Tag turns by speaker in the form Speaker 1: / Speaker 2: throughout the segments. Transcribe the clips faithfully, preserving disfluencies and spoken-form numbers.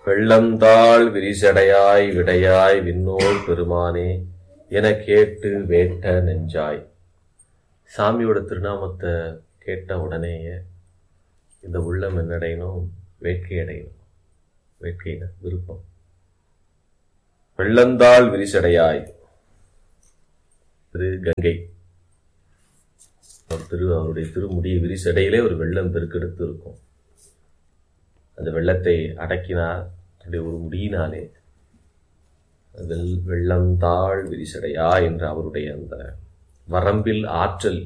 Speaker 1: வெள்ளந்தாள் விரிசடையாய் விடையாய் விண்ணோர் பெருமானே என கேட்டு வேட்ட நெஞ்சாய். சாமியோட திருநாமத்தை கேட்ட உடனேயே இந்த உள்ளம் என்னடையணும், வேட்கை அடையணும். வேட்கையின விருப்பம். வெள்ளந்தாள் விரிசடையாய் திரு கங்கை திரு அவருடைய திருமுடிய விரிசடையிலே ஒரு வெள்ளம் பெருக்கெடுத்து இருக்கும். அந்த வெள்ளத்தை அடக்கினார் அவருடைய ஒரு முடியினாலே. வெள் வெள்ளந்தாள் விரிசடையா என்ற அவருடைய அந்த வரம்பில் ஆற்றல்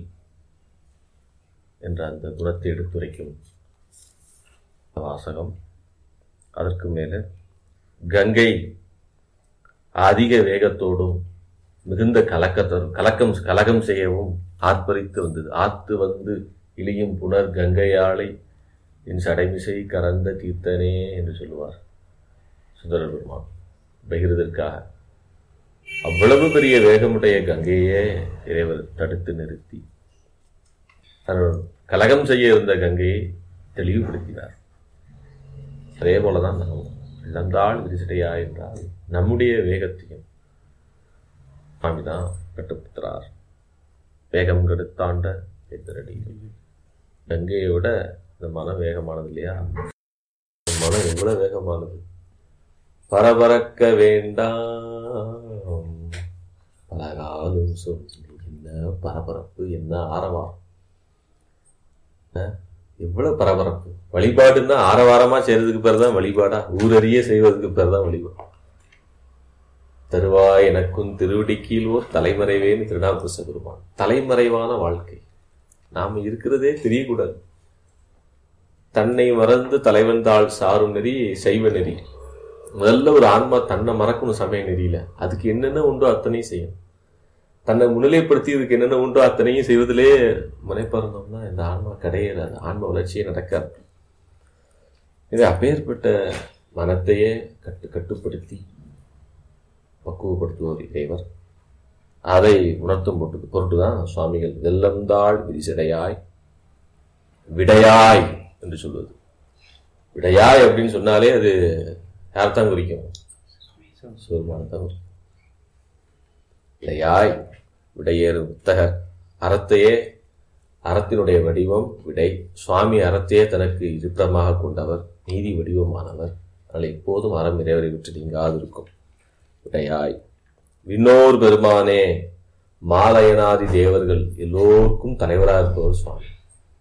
Speaker 1: என்ற அந்த குணத்தை எடுத்துரைக்கும் வாசகம். அதற்கு மேலே கங்கை அதிக வேகத்தோடும் மிகுந்த கலக்கத்தோடும் கலக்கம் கலகம் செய்யவும் ஆர்ப்பரித்து வந்தது. ஆத்து வந்து இழியும் புனர் கங்கையாளை என் சடைமிசை கறந்த தீர்த்தனே என்று சொல்லுவார் சுந்தர பெருமான். பகிர்வதற்காக அவ்வளவு பெரிய வேகமுடைய கங்கையே இறைவர் தடுத்து நிறுத்தி தன்னுடன் கலகம் செய்ய இருந்த கங்கையை தெளிவுபடுத்தினார். அதே போலதான் நாம் இழந்தாள் விரிசடையா என்றால் நம்முடைய வேகத்தையும் சுவாமிதான் கட்டுப்படுத்துறார். வேகம் கெடுத்தாண்ட எதிரடியில் கங்கையை விட இந்த மனம் வேகமானது இல்லையா? மனம் எவ்வளவு வேகமானது! பரபரக்க வேண்டாம் பலகாலும் சொல்லி என்ன பரபரப்பு, என்ன ஆரவாரம்! எவ்வளவு பரபரப்பு! வழிபாடுன்னா ஆரவாரமா செய்யறதுக்கு பேர் தான் வழிபாடா? ஊரறிய செய்வதற்கு பேர் தான் வழிபாடு. தருவாய் எனக்கும் திருவடிக்கீழ் ஓர் தலைமறைவேன்னு திருநாவுக்கரசர் பெருமான். தலைமறைவான வாழ்க்கை நாம இருக்கிறதே தெரியக்கூடாது. தன்னை மறந்து தலைவன் தாள் சாரும் நெறி சைவ நெறி. முதல்ல ஒரு ஆன்மா தன்னை மறக்கணும் சமய நெறியில. அதுக்கு என்னென்ன உண்டோ அத்தனையும் செய்யும். தன்னை முன்னிலைப்படுத்தி இதுக்கு என்னென்ன உண்டோ அத்தனையும் செய்வதிலே முனைப்பார்ந்தோம்னா இந்த ஆன்மா கிடையாது, ஆன்ம வளர்ச்சியே நடக்காது. இது அப்பேற்பட்ட மனத்தையே கட்டு கட்டுப்படுத்தி பக்குவப்படுத்துவோர் இறைவர். அதை உணர்த்தும் பொருட்டு பொருட்டுதான் சுவாமிகள் வெள்ளந்தாள் விரிசடையாய் விடையாய் என்று சொல்வது. விடையாய் அப்படின்னு சொன்னாலே அது யார்தான் குறிக்கும்? சிவபெருமானைத்தான் குறிக்கும். விடையாய் விடையேறு புத்தக அறத்தையே அறத்தினுடைய வடிவம் விடை. சுவாமி அறத்தையே தனக்கு இருப்பிடமாக கொண்டவர், நீதி வடிவமானவர். அதனால் எப்போதும் அறம் இறைவரை விட்டு நீங்காது இருக்கும். விடையாய் விண்ணோர் பெருமானே மாலயனாதி தேவர்கள் எல்லோருக்கும் தலைவராக இருப்பவர் சுவாமி.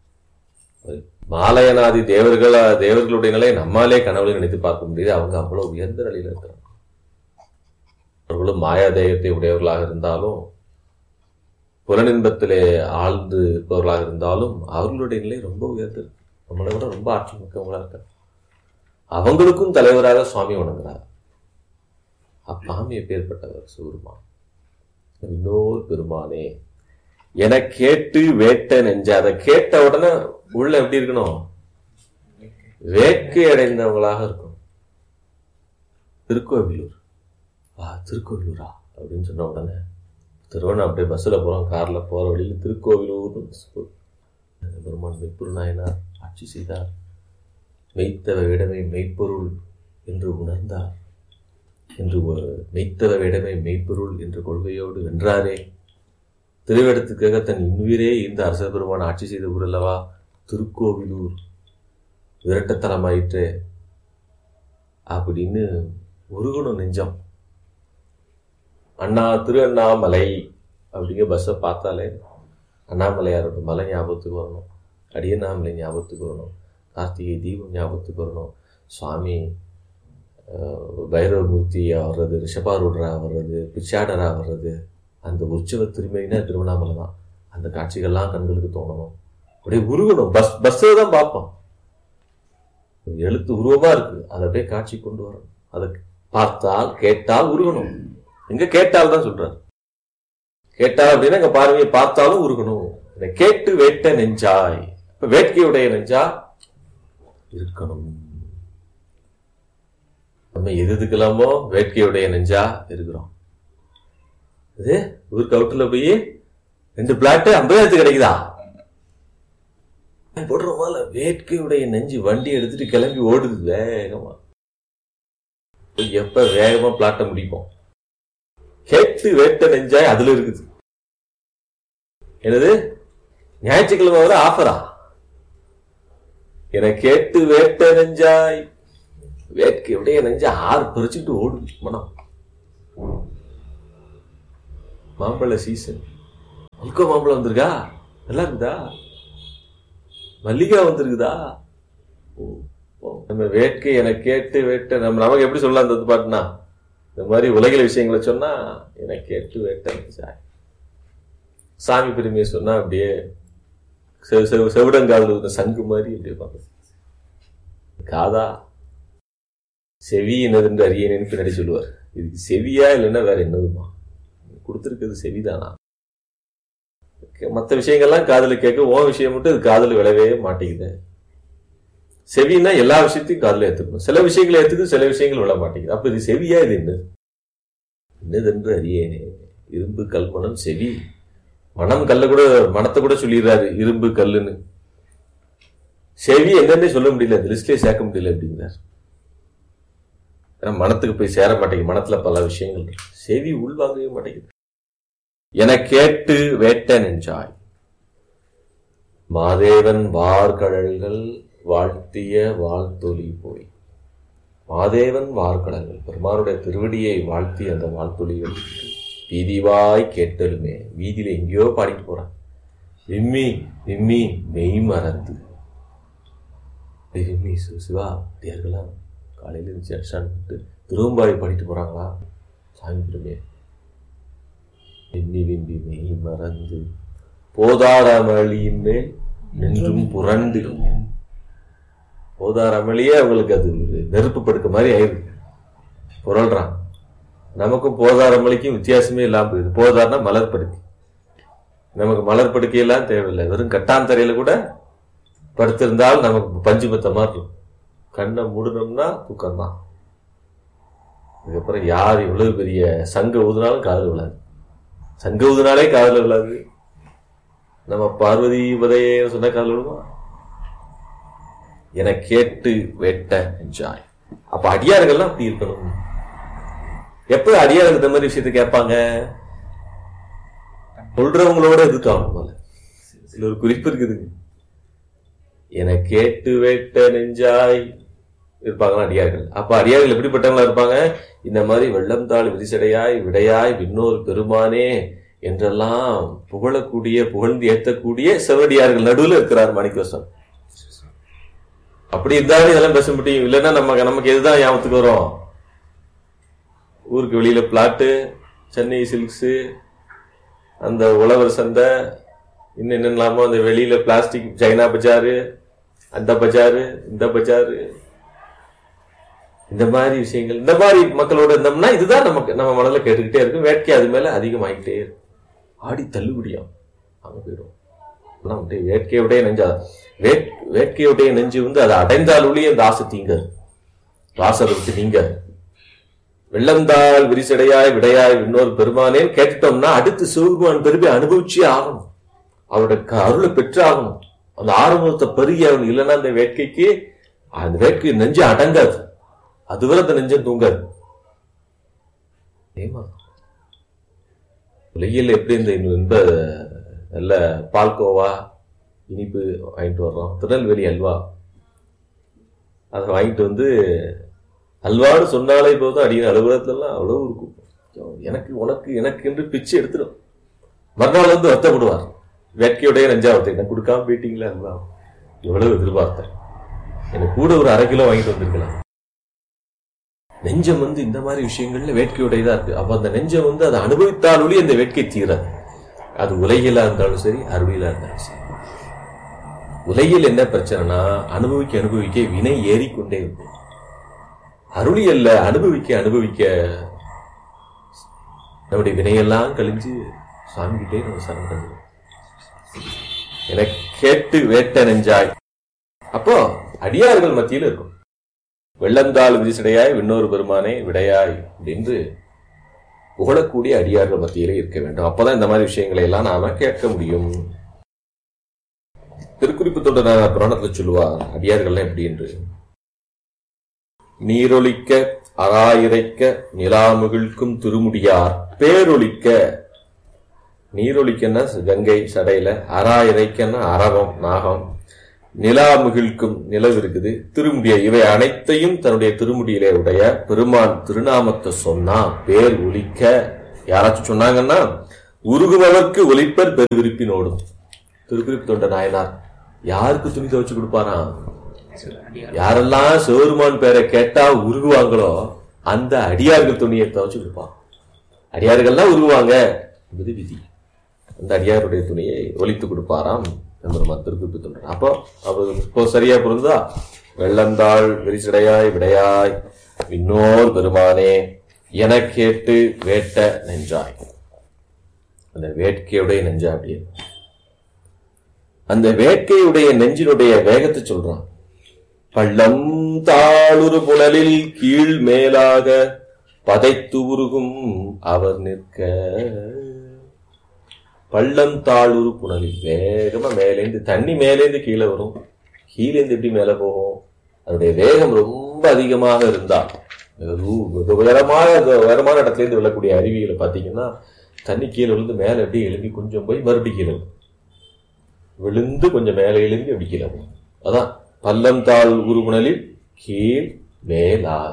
Speaker 1: மாலயனாதி தேவர்கள் தேவர்களுடைய நிலையை நம்மாலே கனவுல நினைத்து பார்க்க முடியுது. அவங்க அவ்வளவு உயர்ந்த நிலையில இருக்கிறாங்க. அவர்களும் மாயாதேயத்தை உடையவர்களாக இருந்தாலும், புலனின்பத்திலே ஆழ்ந்து இருப்பவர்களாக இருந்தாலும் அவர்களுடைய நிலை ரொம்ப உயர்ந்து இருக்கு. நம்மளை விட ரொம்ப ஆற்றல் மிக்கவங்களா இருக்காங்க. அவங்களுக்கும் தலைவராக சுவாமி வணங்குறார். அப்பாமி எப்பேற்பட்டவர் சிவபெருமான். இன்னொரு பெருமானே என கேட்டு வேட்ட நெஞ்ச. அதை கேட்ட உடனே உள்ள எப்படி இருக்கணும்? வேட்கை அடைந்தவங்களாக இருக்கணும். திருக்கோவிலூர் வா திருக்கோவிலூரா அப்படின்னு சொன்ன உடனே திருவண்ணா அப்படியே பஸ்ஸில் போகிறோம், காரில் போகிற வழியில் திருக்கோவிலூர் பெருமான் மெய்ப்பொருள் நாயனார் ஆட்சி செய்தார். மெய்த்தவ விடமே மெய்ப்பொருள் என்று உணர்ந்தார் என்று மெய்த்தவ விடமே மெய்ப்பொருள் என்ற கொள்கையோடு வென்றாரே. திருவிடத்துக்காக தன் இன்னுயிரே இந்த அரச பெருமான் ஆட்சி செய்த ஊர் அல்லவா திருக்கோவிலூர். விரட்டத்தனமாயிற்று அப்படின்னு உருகணும் நெஞ்சம். அண்ணா திரு அண்ணாமலை அப்படிங்க பஸ்ஸை பார்த்தாலே அண்ணாமலையாரோட மலை ஞாபகத்துக்கு வரணும், அடியண்ணாமலை ஞாபகத்துக்கு வரணும், கார்த்திகை தீபம் ஞாபகத்துக்கு வரணும், சுவாமி பைரவமூர்த்தியா வர்றது, ரிஷபாரூடரா வர்றது, பிச்சாடரா வர்றது. அந்த உற்சவ திருமையினா திருவண்ணாமலை தான். அந்த காட்சிகள்லாம் கண்களுக்கு தோணணும், அப்படியே உருகணும். பஸ் பஸ்ஸை தான் பார்ப்போம், எழுத்து உருவமா இருக்கு, அதை அப்படியே காட்சி கொண்டு வரணும். அதை பார்த்தால் கேட்டால் உருகணும். எங்க கேட்டால் தான் சொல்றாரு. கேட்டால் அப்படின்னா எங்க பார்வையை பார்த்தாலும் உருகணும். இதை கேட்டு வேட்ட நெஞ்சாய். இப்ப வேட்கையுடைய நெஞ்சா இருக்கணும். நம்ம எது எதுக்கெல்லாமோ வேட்கையுடைய நெஞ்சா இருக்கிறோம். இது ஊருக்கு அவுட்டுல போய் ரெண்டு பிளாட்டு ஐம்பதாயிரத்து கிடைக்குதா போடுற போல வேட்கையுடைய நெஞ்சு வண்டி எடுத்துட்டு கிளம்பி ஓடுது வேகமா. எப்ப வேகமா பிளாட்ட முடிப்போம். கேட்டு வேட்ட நெஞ்சாய் அதுல இருக்குது. என்னது ஞாயிற்றுக்கிழமை வர ஆஃபரா? என கேட்டு வேட்ட நெஞ்சாய் வேட்கை எப்படியே நெஞ்சா ஆறு பறிச்சுட்டு ஓடுது மனம். மாம்பழ சீசன். மல்கோ மாம்பழம் வந்திருக்கா? நல்லா இருக்குதா? மல்லிகா வந்திருக்குதா? நம்ம வேட்கை என கேட்டு வேட்ட நம்ம நமக்கு எப்படி சொல்லலாம் அந்த பாட்டுனா, இந்த மாதிரி உலகில விஷயங்களை சொன்னா என கேட்டு வேட்ட சாமி பெருமையை சொன்னா அப்படியே செவிடங்காதல் சங்கு மாதிரி அப்படியே பார்க்க. காதா செவி என்னதுன்னு அறியேன்னு பின்னாடி சொல்லுவார். இதுக்கு செவியா இல்லைன்னா வேற என்னதுமா கொடுத்துருக்கிறது? செவிதானா? மற்ற விஷயங்கள்லாம் காதல கேட்க, ஓ விஷயம் மட்டும் இது காதல விழவே மாட்டேங்குது. செவின்னா எல்லா விஷயத்தையும் காதல ஏத்துக்கணும். சில விஷயங்களை ஏத்துக்கு, சில விஷயங்கள் விழ மாட்டேங்குது. அப்ப இது செவியா? இது என்னது என்னதென்று அறியேனே. இரும்பு கல்மணம் செவி. மனம் கல்ல கூட, மனத்தை கூட சொல்லிடுறாரு இரும்பு கல்லுன்னு. செவி என்னன்னே சொல்ல முடியல, அந்த லிஸ்ட்லயே சேர்க்க முடியல அப்படிங்கிறார். மனத்துக்கு போய் சேர மாட்டேங்குது. மனத்துல பல விஷயங்கள் இருக்கு, செவி உள்வாங்கவே மாட்டேங்குது. என கேட்டு வேட்ட நெஞ்சாய் மாதேவன் வார்கடல்கள் வாழ்த்திய வாழ்த்தொலி போய். மாதேவன் வார்கடல்கள் பெருமானுடைய திருவடியை வாழ்த்தி அந்த வாழ்த்தொலிகள் வீதிவாய் கேட்டலுமே. வீதியில எங்கேயோ பாடிட்டு போறான். விம்மி விம்மி மெய் மறந்து விம்மி சிவா தேர்களாம் காலையில இருந்துச்சு அடிச்சான்ட்டு திரும்பாய் பாடிட்டு போறாங்களா? சாமி பெருமே விம்மி விம்பி மெய் மறந்து போதாரமளியின் மேல் நின்றும் புரண்டு. போதாரமளியே அவங்களுக்கு அது நெருப்பு படுக்க மாதிரி ஆயிருக்கு, புரள்றான். நமக்கும் போதாரமளிக்கும் வித்தியாசமே இல்லாம போயிடுது. போதார்னா மலர் படுக்கை. நமக்கு மலர் படுக்கையெல்லாம் தேவையில்லை. வெறும் கட்டான் தரையில கூட படுத்திருந்தால் நமக்கு பஞ்சு பத்த மாதிரி இருக்கும். கண்ணை மூடணும்னா தூக்கம் தான். அதுக்கப்புறம் யார் எவ்வளவு பெரிய சங்க ஊதுனாலும் காதல் விழாது. சங்க ஊதுனாலே காதல் விழாது. நம்ம பார்வதி உதய சொன்ன காதல் விழுமா? என கேட்டு வேட்ட என்ஜாய். அப்ப அடியார்கள்லாம் அப்படி இருக்கணும். எப்ப அடியார்கள் இந்த மாதிரி விஷயத்தை கேட்பாங்க? சொல்றவங்களோட எதுக்காகும் போல. இதுல ஒரு குறிப்பு இருக்குதுங்க. என கேட்டு வேட்ட நெஞ்சாய் இருப்பாங்களா அடியார்கள். அப்ப அடியார்கள் எப்படிப்பட்டவங்களா இருப்பாங்க? இந்த மாதிரி வெள்ளம் தாள் விரிசடையாய் விடையாய் விண்ணோர் பெருமானே என்றெல்லாம் புகழக்கூடிய, புகழ்ந்து ஏற்றக்கூடிய செவடியார்கள் நடுவில் இருக்கிறார் மாணிக்கவாசகர். அப்படி இருந்தாலும் இதெல்லாம் பேச முடியும். இல்லைன்னா நம்ம நமக்கு எதுதான் ஞாபகத்துக்கு வரும்? ஊருக்கு வெளியில பிளாட்டு, சென்னை சில்க்ஸ், அந்த உழவர் சந்தை, இன்னும் என்னென்னலாமோ அந்த வெளியில பிளாஸ்டிக் சைனா பஜாரு, அந்த பஜாரு, இந்த பஜாரு, இந்த மாதிரி விஷயங்கள். இந்த மாதிரி மக்களோட இருந்தோம்னா இதுதான் நமக்கு நம்ம மனதில் கேட்டுக்கிட்டே இருக்கும். வேட்கை அது மேல அதிகமாகிட்டே இருக்கும். ஆடி தள்ளுபடியும் அங்க போயிடும். வேட்கையுடைய நெஞ்சா வேட்கையுடைய நெஞ்சு வந்து அதை அடைந்தாலுடைய அந்த ஆசை தீங்காது, ஆசை விட்டு நீங்க. வெள்ளந்தாள் விரிசடையாய் விடையாய் இன்னொரு பெருமானேன்னு கேட்டுட்டோம்னா அடுத்து சிவபெருமான் பெருமை அனுபவிச்சே ஆகணும். அவருடைய அருளை பெற்று ஆகணும். அந்த ஆரம்பத்தை பெருகி ஆகணும். இல்லைன்னா அந்த வேட்கைக்கு அந்த வேட்கை நெஞ்சு அடங்காது. அதுவரை அந்த நெஞ்சம் தூங்காது. ஏமா உலகில் எப்படி இந்த இன்ப நல்ல பால்கோவா இனிப்பு வாங்கிட்டு வர்றோம், திருநெல்வேலி அல்வா, அதை வாங்கிட்டு வந்து அல்வான்னு சொன்னாலே போதும் அடிக்கிற அலுவலகத்துலாம் அவ்வளவு இருக்கும். எனக்கு உனக்கு எனக்கு என்று பிச்சு எடுத்துடும். மறுநாள் வந்து வருத்தப்படுவார். வேட்கையுடைய நெஞ்சாவத்தை எனக்கு கொடுக்காம போயிட்டீங்களா அல்வா, எவ்வளவு எதிர்பார்த்தேன், எனக்கு கூட ஒரு அரை கிலோ வாங்கிட்டு வந்திருக்கலாம். நெஞ்சம் வந்து இந்த மாதிரி விஷயங்கள்ல வேட்கையுடையதா இருக்கு. அப்ப அந்த நெஞ்சம் வந்து அதை அனுபவித்தாலும் அந்த வேட்கை தீராது. அது உலகிலா இருந்தாலும் சரி, அருளிலா இருந்தாலும் சரி. உலகில் என்ன பிரச்சனைனா அனுபவிக்க அனுபவிக்க வினை ஏறிக்கொண்டே இருக்கும். அருளி அல்ல, அனுபவிக்க அனுபவிக்க நம்முடைய வினையெல்லாம் கழிஞ்சு சாமிகிட்டே நம்ம சரணடைஞ்சோம். என கேட்டு வேட்ட நெஞ்சாய். அப்போ அடியார்கள் மத்தியில் இருக்கும். வெள்ளந்தாள் விரிசடையாய் விண்ணோரு பெருமானே விடையாய் என்று புகழக்கூடிய அடியார்கள் மத்தியிலே இருக்க வேண்டும். அப்பதான் இந்த மாதிரி விஷயங்களை எல்லாம் நாம கேட்க முடியும். திருக்குறிப்பு தொண்டர் புராணத்துல சொல்லுவார் அடியார்கள் எப்படி என்று. நீரொலிக்க அராயிரைக்க நிலாமுகிழ்க்கும் திருமுடியார் பேரொலிக்க. நீரொலிக்கன்னா கங்கை சடையில, அராயிரைக்கன்னா அரவம் நாகம், நிலாமுகிழ்க்கும் நிலவு இருக்குது, திருமுடிய, இவை அனைத்தையும் தன்னுடைய திருமுடியிலே உடைய பெருமான் திருநாமத்தை சொன்னா பேர் ஒலிக்க. யாராச்சும் சொன்னாங்கன்னா உருகுபவர்க்கு ஒலிப்பர் பெருவிருப்பினோடும். திருக்குறிப்பு தொண்ட நாயனார் யாருக்கு துணி துவச்சு கொடுப்பாராம்? யாரெல்லாம் சிவபெருமான் பேரை கேட்டா உருகுவாங்களோ அந்த அடியார்கள் துணியை துவச்சு கொடுப்பான். அடியார்கள்லாம் உருகுவாங்க என்பது விதி. அந்த அடியாருடைய துணியை ஒலித்து கொடுப்பாராம் எம்பெருமான் திருக்குறிப்பு தொண்டர். அப்போ அப்போ சரியா பொருந்தா? வெள்ளந்தாள் விரிசடையாய் விடையாய் விண்ணோர் பெருமானே என கேட்டு வேட்ட நெஞ்சாய். அந்த வேட்கையுடைய நெஞ்சா அப்படியே அந்த வேட்கையுடைய நெஞ்சினுடைய வேகத்தை சொல்றான். பள்ளம் தாளுரு புனலில் கீழ் மேலாக பதைத்து உருகும் அவர் நிற்க. பள்ளம் தாளுரு புனலில் வேகமா மேலேந்து தண்ணி மேலேந்து கீழே வரும், கீழேந்து எப்படி மேல போகும்? அதனுடைய வேகம் ரொம்ப அதிகமாக இருந்தா உயரமான உயரமான இடத்துல இருந்து விழக்கூடிய அருவிகளை பார்த்தீங்கன்னா தண்ணி கீழே விழுந்து மேலே எப்படி எழுப்பி கொஞ்சம் போய் மறுபடியும் கீழே விழுந்து கொஞ்சம் மேலே எழுப்பி அப்படி கீழே போகும். அதான் பள்ளம் தாழ் உருகுணலில் கீழ் மேலாக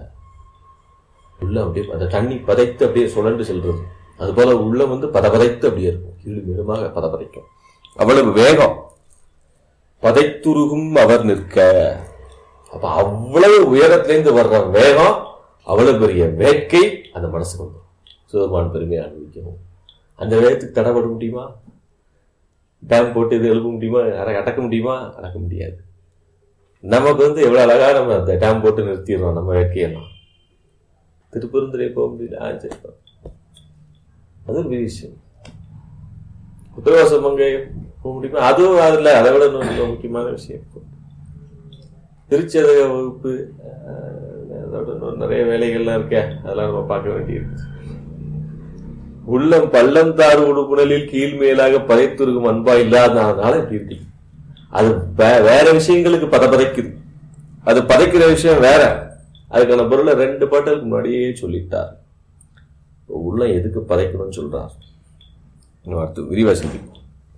Speaker 1: உள்ள அப்படியே அந்த தண்ணி பதைத்து அப்படியே சுழன்று செல்றது. அது போல உள்ள வந்து பதபதைத்து அப்படியே இருக்கும், கீழ் மேலுமாக பதபதைக்கும். அவ்வளவு வேகம். பதைத்துருகும் அவர் நிற்க. அப்ப அவ்வளவு உயரத்திலேருந்து வர்ற வேகம், அவ்வளவு பெரிய வேட்கை அந்த மனசுக்கு வந்து சிவபெருமான் பெருமையை அனுபவிக்கணும். அந்த வேகத்துக்கு தடைபட முடியுமா? டேம் போட்டு இது எழுப்ப முடியுமா? அடக்க முடியுமா? அடக்க முடியாது. நமக்கு வந்து எவ்வளவு அழகா நம்ம அந்த டேம் போட்டு நிறுத்திடுறோம் நம்ம வேட்கையெல்லாம். திருப்பெருந்துறை போக முடியல, ஆச்சரிப்பா, அது ஒரு விஷயம். உத்தரவாசம் அங்கே போக முடியுமா? அதுவும் அதுல அதை விட முக்கியமான விஷயம். திருச்சதக வகுப்பு அதோட நிறைய வேலைகள்லாம் இருக்க, அதெல்லாம் நம்ம பார்க்க வேண்டியிருக்கு. உள்ளம் பள்ளம் தாறு உடுப்புணலில் கீழ் மேலாக பதைத்துருக்கும் அன்பா இல்லாதனால இப்படி இருக்கு. அது வேற விஷயங்களுக்கு பதப்பதைக்குது. அது பதைக்கிற விஷயம் வேற. அதுக்கான பொருளை ரெண்டு பாட்டுக்கு முன்னாடியே சொல்லிட்டார். உள்ளம் எதுக்கு பதைக்கணும்னு சொல்றார். விரிவாசி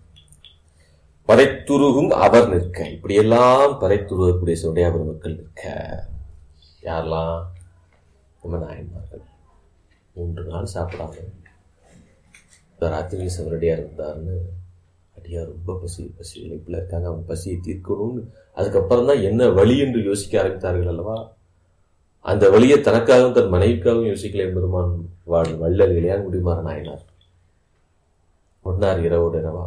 Speaker 1: பதைத்துருகும் அவர் நிற்க. இப்படியெல்லாம் பதைத்துருகக்கூடிய சிவடைய பெருமக்கள் நிற்க. யாரெல்லாம்? நம்ம நாயன்மார்கள். மூன்று நாள் சாப்பிடாம ராத்திரி சிவரடியார் இருந்தாருன்னு அடியார் ரொம்ப பசி பசி இழைப்புல இருக்காங்க, அவங்க பசியை தீர்க்கணும்னு அதுக்கப்புறம் தான் என்ன வழி என்று யோசிக்க ஆரம்பித்தார்கள் அல்லவா? அந்த வழியை தனக்காகவும் தன் மனைவிக்காகவும் யோசிக்கல பெருமான் வாழ் வள்ளல் இளையான் முடிமாற நாயனார். ஒன்னார் இரவோடு இரவா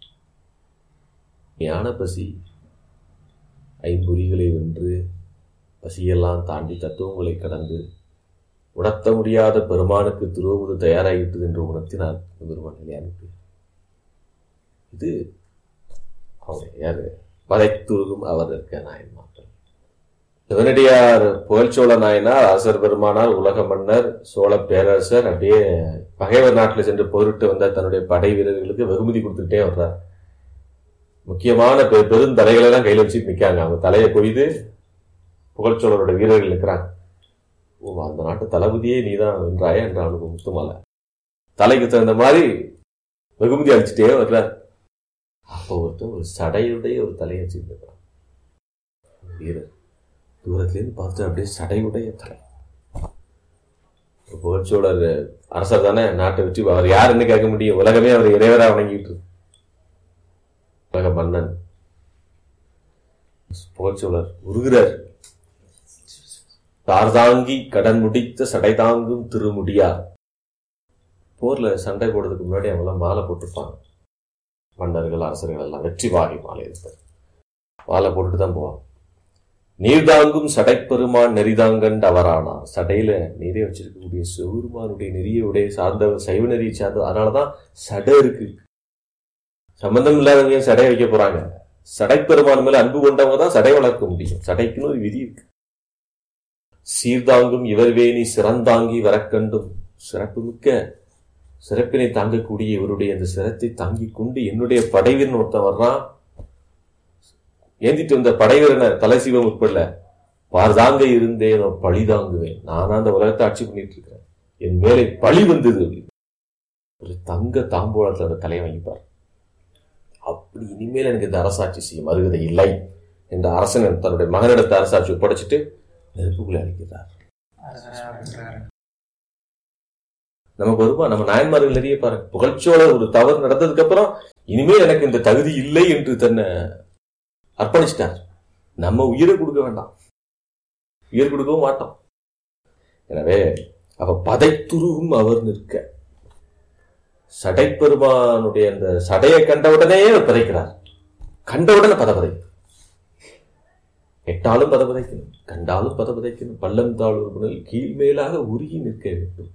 Speaker 1: ஞான பசி ஐம்பொறிகளை வென்று பசியெல்லாம் தாண்டி தத்துவங்களை கடந்து உணர்த்த முடியாத பெருமானுக்கு திருவுரு தயாராகிட்டது என்று உணர்த்தினார் பெருமான் இளையானுக்கு. இது அவங்க யாரு? பதைத்துருகும் அவர் இருக்க நாயன்மார்கள். சிவனடியார் புகழ்ச்சோழ நாயனார், அரசர் பெருமானார், உலக மன்னர், சோழ பேரரசர், அப்படியே பகைவர் நாட்டில் சென்று போரிட்டு வந்த தன்னுடைய படை வீரர்களுக்கு வெகுமதி கொடுத்துட்டே வர்றார். முக்கியமான பெரும் தலைகளை எல்லாம் கையில் வச்சுட்டு நிற்காங்க. அவங்க தலையை கொய்து புகழ்ச்சோழரோட வீரர்கள் இருக்கிறாங்க. ஓ, அந்த நாட்டு தளபதியே நீதான் வென்றாய என்ற அவனுக்கு முத்துமலை தலைக்கு தகுந்த மாதிரி வெகுமதி அடிச்சுட்டே வர்றார். அப்போ ஒருத்தர் ஒரு சடையுடைய ஒரு தலையை வச்சுருக்கிறான் வீரர். தூரத்திலேருந்து பார்த்து அப்படியே சடையுடைய தலை. புகழ்ச்சோழர் அரசர் தானே, நாட்டை வச்சு அவர் யாருன்னு கேட்க முடியும்? உலகமே அவர் இறைவரா வணங்கிட்டு இருக்கு. உலக மன்னன் புகழ்ச்சோழர் உருகிறார். தார்தாங்கி கடன் முடித்த சடை தாங்கும் திருமுடியார். போர்ல சண்டை போடுறதுக்கு முன்னாடி அவங்களாம் மாலை போட்டிருப்பாங்க. மன்னர்கள் அரசர்கள் எல்லாம் வெற்றி வாகை மாலை இருப்பார். மாலை போட்டுட்டு தான் போவாங்க. நீர்தாங்கும் சடைப்பெருமான் நெறிதாங்கண்டு அவரானார். சடையில நீரே வச்சிருக்கக்கூடிய சிவபெருமானுடைய நெறிய உடைய சார்ந்தவர், சைவ நெறியை சார்ந்தவர். அதனாலதான் சடை இருக்கு. சம்பந்தம் இல்லாதவங்க சடை வைக்க போறாங்க. சடைப்பெருமான் மேல அன்பு கொண்டவங்க தான் சடை வளர்க்க முடியும். சடைக்குன்னு ஒரு விதி இருக்கு. சீர்தாங்கும் இவர் வேணி சிறந்தாங்கி வரக்கண்டும். சிறப்பு மிக்க சிறப்பினை தாங்கக்கூடிய இவருடைய அந்த சிரத்தை தாங்கிக் கொண்டு என்னுடைய படைவீரன் ஒருத்தன் வர்றான். ஏந்திட்டு வந்த படைவீரனை தலை சீவம் உட்படல பார்தாங்க இருந்தேன் பழி தாங்குவேன். நானா அந்த உலகத்தை ஆட்சி பண்ணிட்டு இருக்கிறேன், என் மேலே பழி வந்தது அப்படின்னு ஒரு தங்க தாம்பூலத்தில் அந்த தலையை வாங்கிப்பார். அப்படி இனிமேல் எனக்கு இந்த அரசாட்சி செய்யும் அருகதை இல்லை என்ற அரசன் தன்னுடைய மகனிடத்தை அரசாட்சி ஒப்படைச்சிட்டு நெருப்புக்குள்ளே அழைக்கிறார். நமக்கு வருமா? நம்ம நாயன்மார்கள் நிறைய பாருங்க, புகழ்ச்சியோட ஒரு தவறு நடந்ததுக்கு அப்புறம் இனிமேல் எனக்கு இந்த தகுதி இல்லை என்று தன்னை அர்ப்பணிச்சிட்டார். நம்ம உயிரை கொடுக்க வேண்டாம், உயிர் கொடுக்கவும் மாட்டோம். எனவே அவ பதைத்துருவும் அவர் நிற்க, சடைப்பெருமானுடைய அந்த சடையை கண்டவுடனே அவர் பதைக்கிறார். கண்டவுடனே பதபதை, எட்டாலும் பதபதைக்கணும், கண்டாலும் பதபதைக்கணும். பள்ளம் தாழ்வுகள் கீழ்மேலாக உருகி நிற்க வேண்டும்.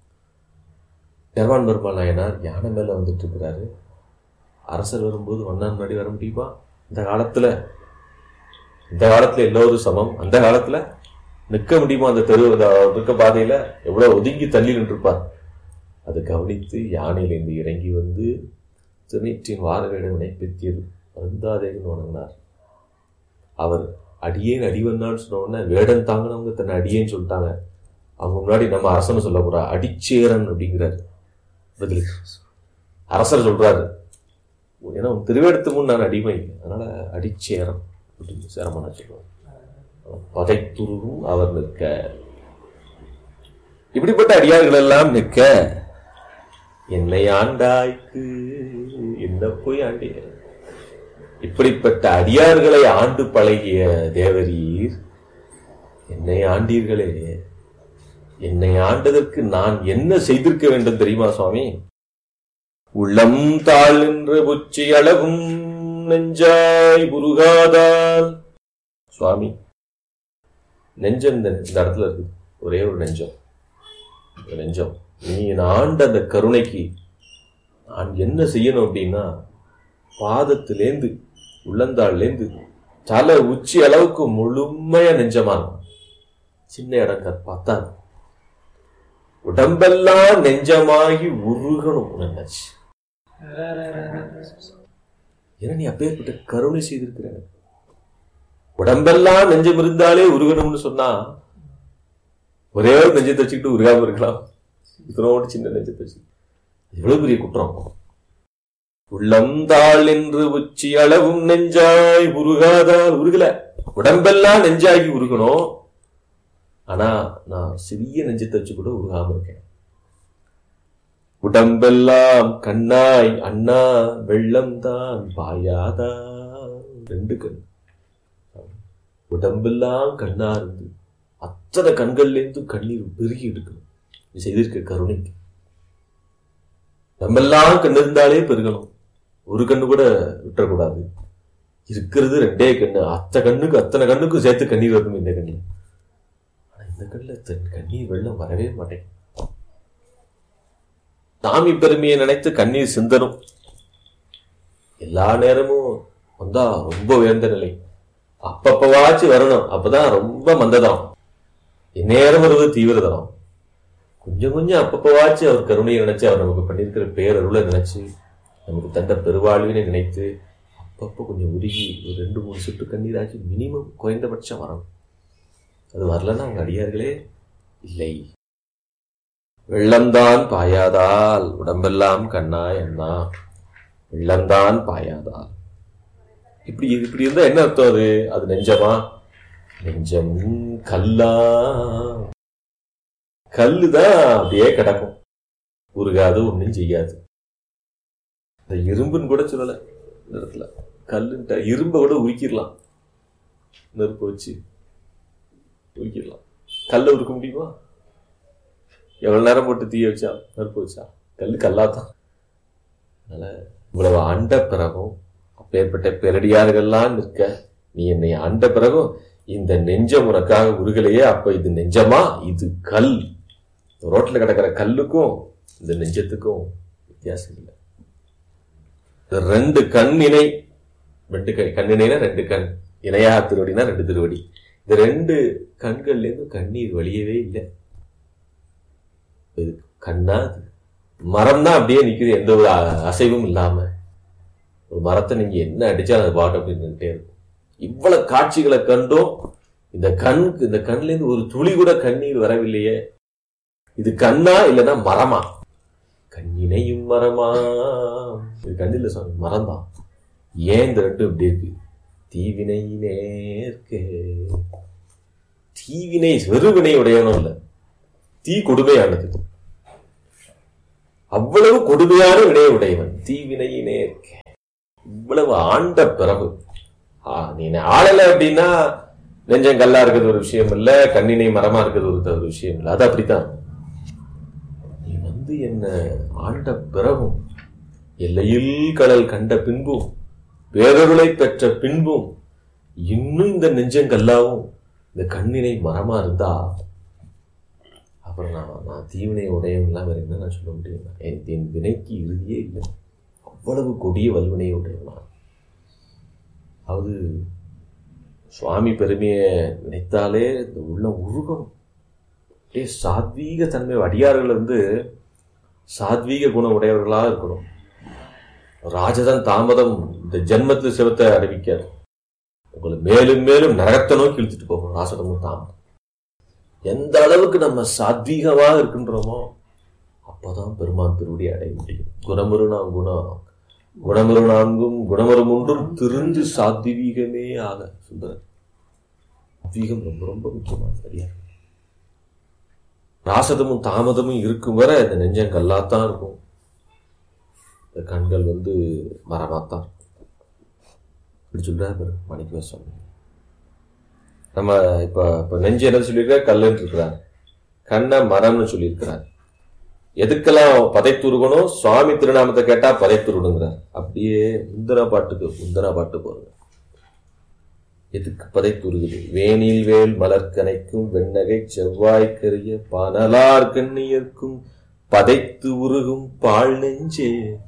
Speaker 1: பெருமான் பெருமாள் நாயனார் யானை மேல வந்துட்டு இருக்கிறாரு. அரசர் வரும்போது ஒன்னாம் முன்னாடி வர முடியுமா? இந்த காலத்துல இந்த காலத்துல எல்லோரும் சமம். அந்த காலத்துல நிற்க முடியுமா? அந்த தெரு இருக்க பாதையில எவ்வளவு ஒதுங்கி தள்ளி நின்றுப்பார். அதை கவனித்து யானையிலிருந்து இறங்கி வந்து திருநீற்றின் வாரவேடம் வினைப்பெற்றியது வருந்தாதேன்னு வணங்கினார். அவர் அடியேன் அடிவந்தான்னு சொன்ன உடனே வேடன் தாங்கினவங்க தன்னை அடியேன்னு சொல்லிட்டாங்க. அவங்க முன்னாடி நம்ம அரசன்னு சொல்ல போறா, அடிச்சேரன் அப்படிங்கிறாரு பதிலுக்கு. அரசர் சொல்றாரு, ஏன்னா திருவேடத்து முன் நான் அடிமை, அதனால அடிச்சேரன் அப்படின்னு சேரமான சொல்லுவார். பதைத்துருவும் அவர் நிற்க, இப்படிப்பட்ட அடியார்கள் எல்லாம் நிற்க, என்னை ஆண்டாய்க்கு என்ன போய் ஆண்டிய. இப்படிப்பட்ட அடியார்களை ஆண்டு பழகிய தேவரீர் என்னை ஆண்டீர்களே, என்னை ஆண்டதற்கு நான் என்ன செய்திருக்க வேண்டும் தெரியுமா சுவாமி? உள்ளம் தாழ் நின்று உச்சி அளவும் நெஞ்சாய் உருகாதால். சுவாமி, நெஞ்சம் இந்த இடத்துல இருக்கு, ஒரே ஒரு நெஞ்சம். நெஞ்சம் நீ ஆண்ட அந்த கருணைக்கு நான் என்ன செய்யணும் அப்படின்னா, பாதத்திலேந்து உள்ளந்தாள்லேந்து தலை உச்சி அளவுக்கு முழுமையா நெஞ்சமா இருக்கும். சின்ன இடம் பார்த்தா உடம்பெல்லாம் நெஞ்சமாகி உருகணும் நினைச்சு. ஏன்னா நீ அப்பேற்பட்ட கருணை செய்திருக்கிற. உடம்பெல்லாம் நெஞ்சம் இருந்தாலே உருகணும்னு சொன்னா ஒரே ஒரு நெஞ்சத்தை வச்சுக்கிட்டு உருகாம இருக்கலாம். இதனோடு சின்ன நெஞ்சத்தை வச்சு எவ்வளவு பெரிய குற்றம். உள்ளம் தாள் என்று உச்சி அளவும் நெஞ்சாய் உருகாதால். உருகல, உடம்பெல்லாம் நெஞ்சாகி உருகணும். ஆனா நான் சிறிய நெஞ்சத்தை வச்சு கூட உருகாம இருக்கேன். உடம்பெல்லாம் கண்ணாய் அண்ணா வெள்ளம் தான் பாயாதா. ரெண்டு கண், உடம்பெல்லாம் கண்ணா இருந்து அத்தனை கண்கள்ல இருந்து கண்ணீர் பெருகி எடுக்கணும். நீ செய்திருக்க கருணைக்கு. நம்மெல்லாம் கண்ணு இருந்தாலே பெருகணும், ஒரு கண்ணு கூட விட்டுறக்கூடாது. இருக்கிறது ரெண்டே கண்ணு, அத்தனை கண்ணுக்கு அத்தனை கண்ணுக்கும் சேர்த்து கண்ணீர் வரணும் இந்த கண்ணு. ஆனா இந்த கண்ணுல கண்ணீர் வெள்ளம் வரவே மாட்டேன். சாமி பெருமையை நினைத்து கண்ணீர் சிந்தனும். எல்லா நேரமும் வந்தா ரொம்ப உயர்ந்த நிலை, அப்பப்பவாச்சு வரணும், அப்பதான் ரொம்ப மந்ததம். இந்நேரம் வருவது தீவிரதம். கொஞ்சம் கொஞ்சம் அப்பப்பவாச்சு அவர் கருணையை நினைச்சு, அவர் நமக்கு பண்ணியிருக்கிற பேரருளை நினைச்சு, நமக்கு தந்த பெருவாழ்வினை நினைத்து அப்பப்போ கொஞ்சம் உருகி ஒரு ரெண்டு மூணு சுட்டு கண்ணீராச்சு மினிமம் குறைந்தபட்சம் வரணும். அது வரலன்னா அவங்க அடியார்களே இல்லை. வெள்ளம்தான் பாயாதால் உடம்பெல்லாம் கண்ணாய் அண்ணா, வெள்ளம்தான் பாயாதால். இப்படி இப்படி இருந்தா என்ன அர்த்தம்? அது அது நெஞ்சமா? நெஞ்சம் கல்லா, கல்லுதான் அப்படியே கிடக்கும், உருகாது, ஒன்னும் செய்யாது. இந்த இரும்புன்னு கூட சொல்லல இந்த இடத்துல. கல்லுன்ட்ட இரும்பை கூட உருக்கிடலாம், நெருப்பு வச்சு உருக்கிடலாம். கல்லை உருக்க முடியுமா? எவ்வளவு நேரம் போட்டு தீய வச்சா நெருப்பு வச்சா கல்லு கல்லாதான். அதனால இவ்வளவு ஆண்ட பிறகும், அப்பேற்பட்ட பெரடியார்கள்லாம் நிற்க, நீ என்னை ஆண்ட பிறகும் இந்த நெஞ்சம் உனக்காக உருகலையே, அப்ப இது நெஞ்சமா? இது கல். ரோட்ல கிடக்கிற கல்லுக்கும் இந்த நெஞ்சத்துக்கும் வித்தியாசம் இல்லை. ரெண்டு கண் இணை, ரெண்டு கண் இணைனா ரெண்டு கண், இணையா திருவடினா ரெண்டு திருவடி. இந்த ரெண்டு கண்கள்ல இருந்து கண்ணீர் வழியவே இல்லை. இது கண்ணா? மரம் தான் அப்படியே நிக்குது, எந்த ஒரு அசைவும் இல்லாம. ஒரு மரத்தை நீங்க என்ன அடிச்சாலும் அது பாட்டு அப்படின்னு இருக்கும். இவ்வளவு காட்சிகளை கண்டும் இந்த கண் இந்த கண்ல இருந்து ஒரு துளி கூட கண்ணீர் வரவில்லையே, இது கண்ணா இல்லைன்னா மரமா? கண்ணினையும் மரமா, இது கண்ணில் சாமி மரம்தான். ஏன் இந்த ரெண்டும் இப்படி இருக்கு? தீவினை நேர்க்கே. தீவினை வெறுவினை உடையவனும் இல்லை, தீ கொடுமையானது, அவ்வளவு கொடுமையான வினை உடையவன். தீவினை நேர்க்கே இவ்வளவு ஆண்ட பிறகு நீ ஆளல அப்படின்னா நெஞ்சம் கல்லா இருக்கிறது ஒரு விஷயம் இல்ல, கண்ணினை மரமா இருக்கிறது ஒரு விஷயம் இல்லை. அது அப்படித்தான். நீ வந்து என்ன ஆண்ட பிறகும், எல்லையில் கடல் கண்ட பின்பும், வேறொருளை பெற்ற பின்பும் இன்னும் இந்த நெஞ்சங்கல்லாவும் இந்த கண்ணினை மரமா இருந்தா அப்புறம் நான் நான் தீவினை உடையவன்லாம் வேற என்ன நான் சொல்ல முடியும்? என் வினைக்கு இறுதியே இல்லை, அவ்வளவு கொடிய வல்வினை உடையவனா. அது சுவாமி பெருமையை நினைத்தாலே இந்த உள்ள உருகணும். அப்படியே சாத்வீக தன்மை, அடியார்கள் வந்து சாத்வீக குணம் உடையவர்களாக இருக்கணும். ராஜதன் தாமதம் இந்த ஜென்மத்தில் சிவத்தை அறிவிக்காது, உங்களை மேலும் மேலும் நரகத்தை நோக்கி இழுத்துட்டு போகணும். ராசதமும் தாமதம் எந்த அளவுக்கு நம்ம சாத்வீகமாக இருக்கின்றோமோ அப்பதான் பெருமான் திருவடி அடைய முடியும். குணமரு நாம் குணம் குணமரு நான்கும் குணமரு ஒன்றும் திருந்து சாத்வீகமே ஆக. சுந்தரர் சாத்வீகம் ரொம்ப ரொம்ப முக்கியமான சரியா. ராசதமும் தாமதமும் இருக்கும் வரை இந்த நெஞ்சம் கல்லாத்தான் இருக்கும், இந்த கண்கள் வந்து மரமாத்தான். இப்படி சொல்றாரு மாணிக்க சுவாமி. நம்ம இப்ப இப்ப நெஞ்சு என்ன சொல்லியிருக்காரு? கல்லுன்னு இருக்கிறார், கண்ணை மரம்னு சொல்லியிருக்கிறார். எதுக்கெல்லாம் பதைத்துருகணும்? சுவாமி திருநாமத்தை கேட்டா பதைத்துருடுங்கிறார். அப்படியே முந்தன பாட்டுக்கு முந்தன பாட்டு போறது. எதுக்கு பதைத்துருகுது? வேணில் வேல் மலர்கனைக்கும் வெண்ணகை செவ்வாய்க்கரிய பனலார் கண்ணியர்க்கும் பதைத்து உருகும் பால் நெஞ்சே.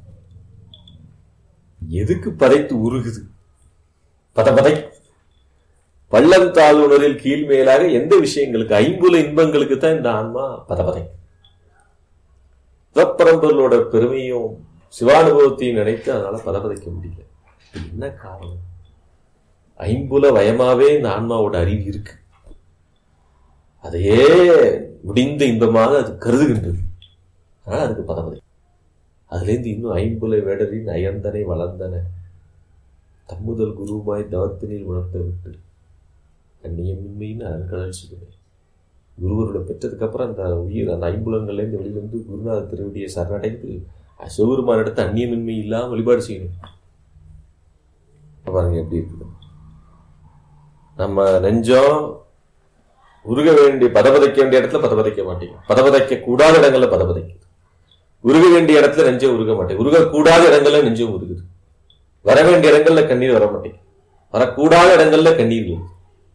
Speaker 1: எதுக்கு பதைத்து உருகுது? பத பதை பள்ளம் தாழ்வுணரில் கீழ் மேலாக எந்த விஷயங்களுக்கு? ஐம்புல இன்பங்களுக்கு தான் இந்த ஆன்மா பதபதை. சிவப்பரம்பொருளோட பெருமையும் சிவானுபவத்தையும் நினைத்து அதனால பதபதைக்க முடியல. என்ன காரணம்? ஐம்புல வயமாவே இந்த ஆன்மாவோட அறிவு இருக்கு, அதையே முடிந்த இன்பமாக அது கருதுகின்றது. அதனால அதுக்கு பதபதை. அதுல இருந்து இன்னும் ஐம்புல வேடரின் அயர்ந்தனை வளர்ந்தன தம்முதல் குருமாய் தவத்தினில் உணர்த்த விட்டு கண்ணியமின்மைன்னு அருங்கடல் சொல்லுவேன். குருவரோட பெற்றதுக்கு அப்புறம் அந்த உயிர் அந்த ஐம்புலங்கள்லேருந்து வெளியிலிருந்து குருநாத திருவடியை சரணடைந்து சிவபெருமான் எடுத்து அந்நியமின்மை இல்லாமல் வழிபாடு செய்யணும். பாருங்க எப்படி இருக்குது. நம்ம நெஞ்சம் உருக வேண்டிய பதபதைக்க வேண்டிய இடத்துல பதபதைக்க மாட்டேங்க, பதபதைக்க கூடாத இடங்கள்ல பதபதைக்குது. உருக வேண்டிய இடத்துல நெஞ்சம் உருக மாட்டேங்க, உருக கூடாத இடங்கள்ல நெஞ்சம் உருகுது. வர வேண்டிய இடங்கள்ல கண்ணீர் வர மாட்டேங்க, வரக்கூடாத இடங்கள்ல கண்ணீர் வருது.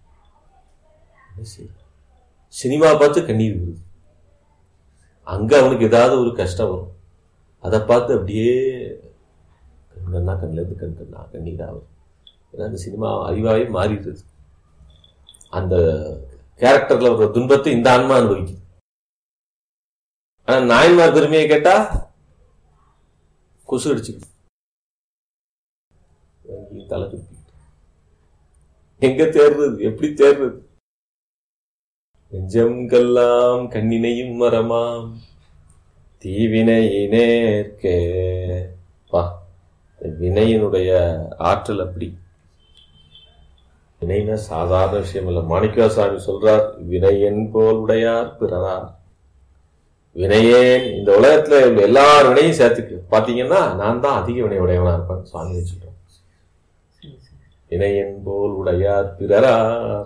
Speaker 1: சினிமா பார்த்து கண்ணீர் வருது, அங்க அவனுக்கு ஏதாவது ஒரு கஷ்டம் வரும், அதை பார்த்து அப்படியே கண்ணா கண்ணில இருந்து கண் கண்ணா கண்ணீர் ஆகுது. ஏன்னா அந்த சினிமா அறிவாவே மாறிடுது. அந்த கேரக்டர்ல ஒரு துன்பத்தை இந்த ஆன்மா அனுபவிக்குது. ஆனா நாயன்மார் பெருமையை கேட்டா கொசு அடிச்சுக்கிட்டு தலை துப்பி எங்க தேர்றது? எப்படி தேர்றது? நெஞ்சங்கெல்லாம் கண்ணினையும் மரமாம் தீவினையினேற்கே. பா, வினையினுடைய ஆற்றல் அப்படி. வினைனா சாதாரண விஷயம் இல்ல. மாணிக்கவாசகர் சொல்றார், வினையன் போல் உடையார் பிறரார். வினையேன் இந்த உலகத்துல எல்லார் வினையும் சேர்த்துக்கு பாத்தீங்கன்னா நான் தான் அதிக வினை உடையவனா இருப்பேன் சுவாமி சொல்றேன். வினையன் போல் உடையார் பிறரார்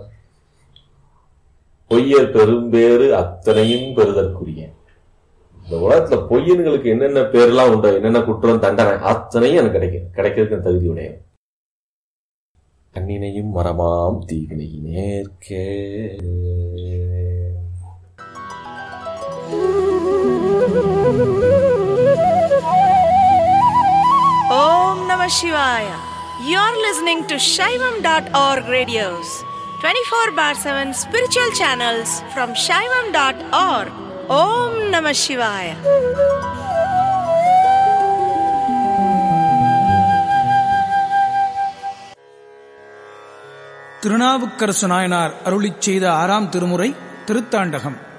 Speaker 1: பொய்யர் பெரும்பேறு அத்தனையும் பெறுதற்குரிய. இந்த உலகத்துல பொய்யன்களுக்கு என்னென்ன பேர்லாம் உண்டு, என்னென்ன குற்றம் தண்டனை அத்தனையும் எனக்கு கிடைக்கும், கிடைக்கிறதுக்கு தகுதி உடையவன். கண்ணினையும் மரமாம் தீவினையினேற்கே.
Speaker 2: Om Namah Shivaya. You're listening to Shaivam dot org radios, twenty-four bar seven spiritual channels from Shaivam dot org. Om Namah Shivaya.
Speaker 3: Thirunavukkarasu Nayanar அருளிச் செய்த ஆறாம் திருமுறை திருத்தாண்டகம்.